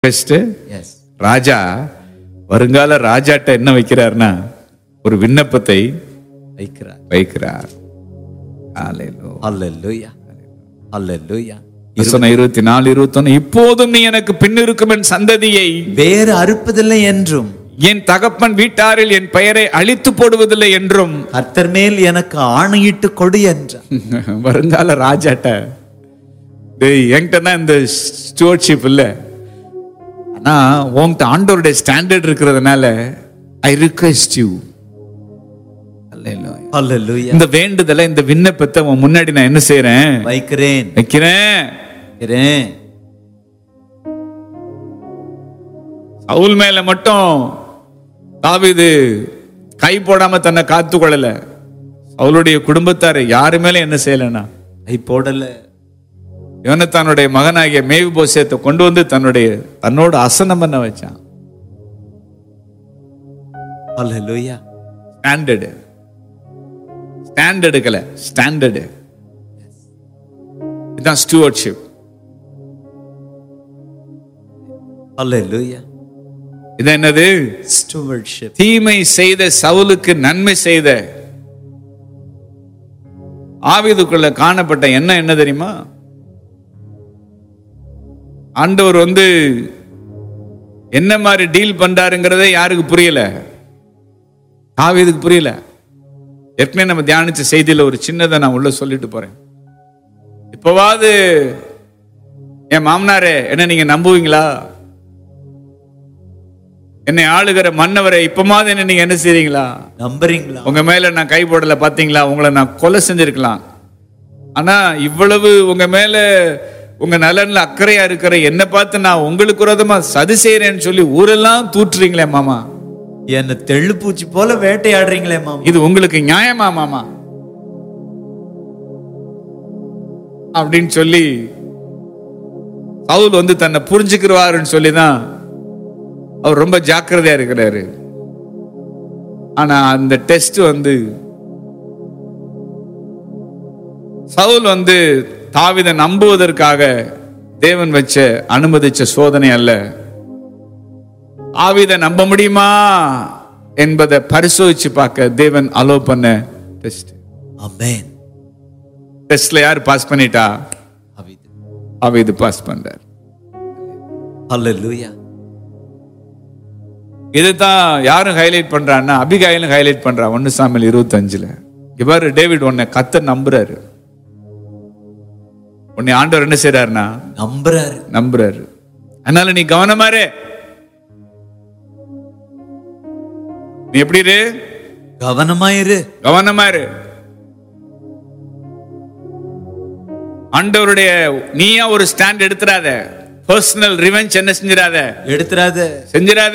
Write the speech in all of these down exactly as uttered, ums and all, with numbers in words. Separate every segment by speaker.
Speaker 1: ராஜா வருங்கால ராஜாட்ட என்ன வைக்கிறார்னா ஒரு விண்ணப்பத்தை வைக்கிறார் வைக்கிறார் இருபத்தி நாலு இருபத்தி ஒன்னு இப்போதும் நீ எனக்கு பின்னிருக்கும் என் சந்ததியை
Speaker 2: வேறு அறுப்பதில்லை என்றும்
Speaker 1: என் தகப்பன் வீட்டாரில் என் பெயரை அழித்து போடுவதில்லை என்றும்
Speaker 2: கர்த்தர் மேல் எனக்கு ஆணையிட்டு கொடு என்றார்.
Speaker 1: வருங்கால ராஜாட்ட என்கிட்ட தான் இந்த ஸ்டூவர்ட்ஷிப் இல்ல, ஆனா உன்கிட்ட ஆண்டவருடைய ஸ்டாண்டர்ட் இருக்கிறதுனால ஐ ரிக்வெஸ்ட் யூ, இந்த வேண்டுதலை இந்த விண்ணப்பத்தை உன் முன்னாடி நான் என்ன செய்யறேன்
Speaker 2: வைக்கிறேன்
Speaker 1: வைக்கிறேன். சவுல் மேல மட்டும் தாவீது கை போடாம தன்னை காத்து கொள்ளல, சவுலுடைய குடும்பத்தார் யாரு மேல என்ன செய்யலனா
Speaker 2: கை போடல.
Speaker 1: யோனத்தானுடைய மகனாகிய மேவிபோசேத்தை கொண்டு வந்து தன்னுடைய தன்னோடு அசனம் பண்ண வச்சான்.
Speaker 2: அல்லேலூயா.
Speaker 1: ஸ்டாண்டர்டு ஸ்டாண்டர்டுக்கல ஸ்டாண்டர்டு இதுதான் ஸ்டூவர்ட்ஷிப்.
Speaker 2: அல்லேலூயா.
Speaker 1: இது என்னது?
Speaker 2: ஸ்டூவர்ட்ஷிப்.
Speaker 1: தீமை செய்த சவுலுக்கு நன்மை செய்த ஆவீதுக்குள்ள காணப்பட்ட என்ன என்ன தெரியுமா? ஆண்டவர் வந்து என்ன மாதிரி டீல் பண்றாருங்கிறதே யாருக்கு புரியல? ஆவீதுக்கு புரியல. ஏற்கனவே நம்ம தியானிச்ச செய்தியில ஒரு சின்னதை நான் உள்ள சொல்லிட்டு போறேன். இப்பவாது என் மாமனாரே என்ன நீங்க நம்புவீங்களா? என்னை ஆளுகிற மன்னவரை இப்பமாவது என்ன நீங்க என்ன செய்றீங்களா?
Speaker 2: நம்புறீங்களா?
Speaker 1: உங்க மேல நான் கை போடல, பாத்தீங்களா? உங்களை நான் கொலை செஞ்சிருக்கலாம், ஆனா இவ்வளவு உங்க மேல உங்க நலன்ல அக்கறையா இருக்கிற என்ன பார்த்து நான் உங்களுக்கு விரோதமா சதி செய்யறேன்னு சொல்லி ஊரெல்லாம் தூற்றுறீங்களே மாமா,
Speaker 2: என்ன தெள்ளு பூச்சி போல வேட்டையாடுறீங்களே மாமா,
Speaker 1: இது உங்களுக்கு நியாயமா மாமா அப்படின்னு சொல்லி சவுல் வந்து தன்னை புரிஞ்சுக்கிறாருன்னு சொல்லிதான் அவர் ரொம்ப ஜாக்கிரதையா இருக்கிறாரு. ஆனா அந்த டெஸ்ட் வந்து சவுல் வந்து தாவீதை நம்புவதற்காக தேவன் வச்ச அனுமதிச்ச சோதனை அல்ல, தாவீதை நம்ப முடியுமா என்பதை பரிசோதிச்சு பார்க்க தேவன் அலோ பண்ண டெஸ்ட்.
Speaker 2: ஆமென்.
Speaker 1: டெஸ்ட்ல யார் பாஸ் பண்ணிட்டா? தாவீது பாஸ் பண்றார்.
Speaker 2: அல்லேலூயா.
Speaker 1: இதுதான் யாரும் ஹைலைட் பண்றான்னா அபிகாயிலும் ஹைலைட் பண்றா. ஒன்னு சாமுவேல் இருபத்தி அஞ்சுல இவர் டேவிட் உன்னை கத்த நம்புறாரு, உன்னை ஆண்டவர் என்ன செய்யறாருன்னா
Speaker 2: நம்புறாரு
Speaker 1: நம்புறாரு அதனால நீ கவனமாரு, நீ எப்படி இரு?
Speaker 2: கவனமாயிரு
Speaker 1: கவனமாரு. ஆண்டவருடைய நீயா ஒரு ஸ்டாண்ட் எடுத்துறாத, பர்சனல் ரிவெஞ்ச் என்ன செஞ்சிராத
Speaker 2: எடுத்துறாத
Speaker 1: செஞ்சிராத.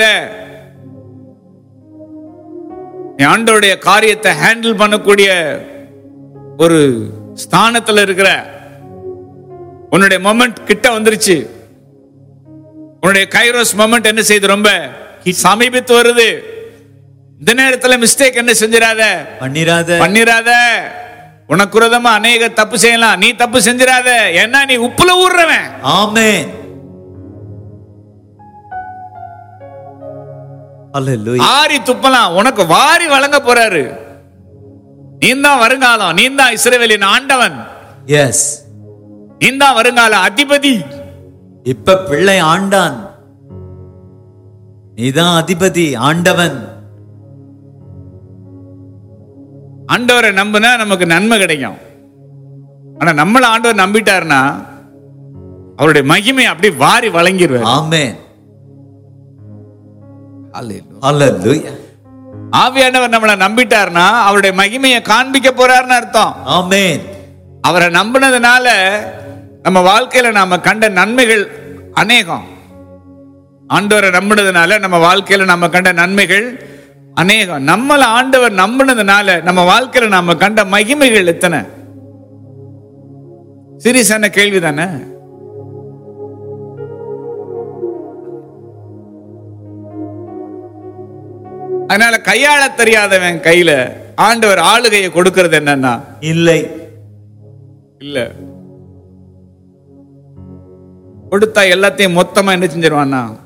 Speaker 1: நீ ஆண்டவருடைய காரியத்தை ஹேண்டில் பண்ணக்கூடிய ஒரு ஸ்தானத்துல இருக்கிற, உன்னுடைய மொமெண்ட் கிட்ட வந்துருச்சு, உன்னுடைய கைரோஸ் மொமெண்ட் என்ன செய்யுது? ரொம்ப சமீபத்து வருது. இந்த நேரத்துல மிஸ்டேக் என்ன செஞ்சிராத
Speaker 2: பண்ணிராத
Speaker 1: பண்ணிராத. உனக்கு விரோதமா அநேக தப்பு செய்யலாம், நீ தப்பு செஞ்சிராத, ஏன்னா நீ உப்புல ஊர்றவன்.
Speaker 2: ஆமென். அல்லேலூயா.
Speaker 1: ஆரி துப்பலாம், உனக்கு வாரி வழங்க போறாரு. நீ தான் வருங்காலம், நீ தான் இஸ்ரவேலின் ஆண்டவன்.
Speaker 2: எஸ்,
Speaker 1: நீ தான் வருங்கால அதிபதி.
Speaker 2: இப்ப பிள்ளை ஆண்டான், நீதான் அதிபதி ஆண்டவன்.
Speaker 1: ஆண்டவரை நம்பினா நமக்கு நன்மை கிடைக்கும். ஆனா நம்மள ஆண்டவர் நம்பிட்டாருன்னா அவருடைய மகிமை அப்படி வாரி வழங்கிடுவார்.
Speaker 2: ஆமென். அல்லேலூயா.
Speaker 1: ஆவியானவர் நம்மளை நம்பிட்டாருன்னா அவருடைய மகிமையை காண்பிக்க போறாருன்னு அர்த்தம்.
Speaker 2: ஆமென்.
Speaker 1: அவரை நம்பினதுனால நம்ம வாழ்க்கையில நாம கண்ட நன்மைகள் அநேகம். ஆண்டவரை நம்பினதுனால நம்ம வாழ்க்கையில நாம கண்ட நன்மைகள் அநேகம். நம்மள ஆண்டவர் நம்பினதுனால நம்ம வாழ்க்கையில நாம கண்ட மகிமைகள் எத்தனை? சீரியஸான கேள்வி தானே? அதனால கையாள தெரியாதவன் கையில ஆண்டவர் ஆளுகையை கொடுக்கிறது என்னன்னா இல்லை இல்ல கொடுத்தா எல்லாத்தையும் மொத்தமா என்ன செஞ்சிருவான்னா